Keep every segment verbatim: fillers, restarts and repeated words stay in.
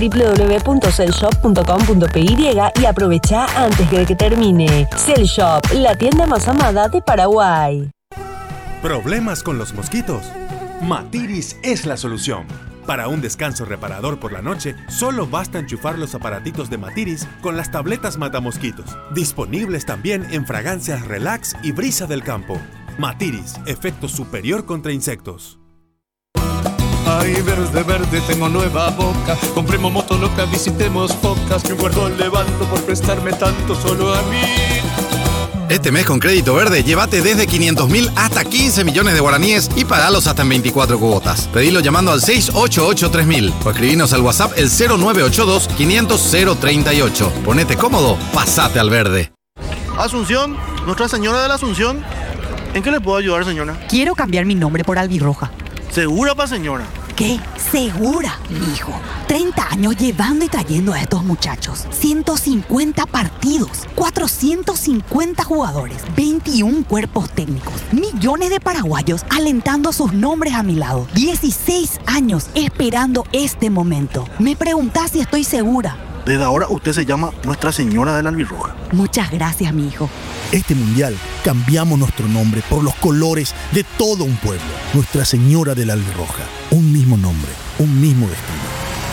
doble u doble u doble u punto cellshop punto com punto p y y aprovecha antes de que termine. Cellshop, la tienda más amada de Paraguay. ¿Problemas con los mosquitos? Matiris es la solución. Para un descanso reparador por la noche, solo basta enchufar los aparatitos de Matiris con las tabletas matamosquitos. Disponibles también en fragancias Relax y Brisa del Campo. Matiris, efecto superior contra insectos. Ay, verde, verde, tengo nueva boca. Compremos moto loca, visitemos focas. Que un guardo levanto por prestarme tanto solo a mí. Este mes con Crédito Verde, llévate desde quinientos mil hasta quince millones de guaraníes y pagalos hasta en veinticuatro cuotas. Pedilo llamando al seis ocho ocho tres mil o escribinos al WhatsApp el cero nueve ocho dos quinientos cero treinta y ocho. Ponete cómodo, pasate al verde. Asunción, Nuestra Señora de la Asunción. ¿En qué le puedo ayudar, señora? Quiero cambiar mi nombre por Albirroja. ¿Segura, pa, señora? ¿Qué? Segura, mijo. treinta años llevando y trayendo a estos muchachos. ciento cincuenta partidos, cuatrocientos cincuenta jugadores, veintiún cuerpos técnicos, millones de paraguayos alentando sus nombres a mi lado. dieciséis años esperando este momento. Me preguntás si estoy segura. Desde ahora usted se llama Nuestra Señora de la Albirroja. Muchas gracias, mi hijo. Este mundial cambiamos nuestro nombre por los colores de todo un pueblo. Nuestra Señora de la Albirroja. Un mismo nombre, un mismo destino.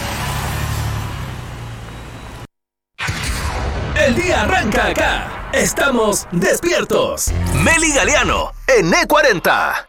El día arranca acá. Estamos despiertos. Meli Galeano en E cuarenta.